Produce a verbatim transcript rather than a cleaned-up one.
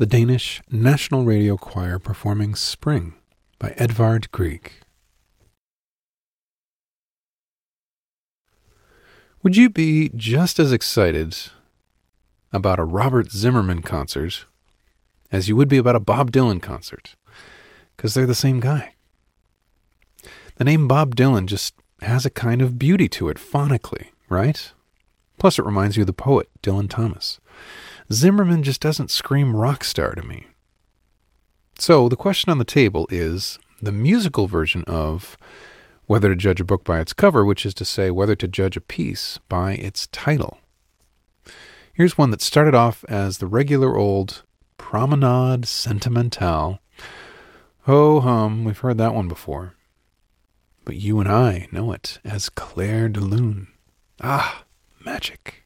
the Danish National Radio Choir performing Spring by Edvard Grieg. Would you be just as excited about a Robert Zimmerman concert as you would be about a Bob Dylan concert? Because they're the same guy. The name Bob Dylan just has a kind of beauty to it phonically, right? Plus it reminds you of the poet Dylan Thomas. Zimmerman just doesn't scream rock star to me. So the question on the table is the musical version of whether to judge a book by its cover, which is to say whether to judge a piece by its title. Here's one that started off as the regular old Promenade Sentimentale. Ho hum, we've heard that one before. But you and I know it as Clair de Lune. Ah, magic.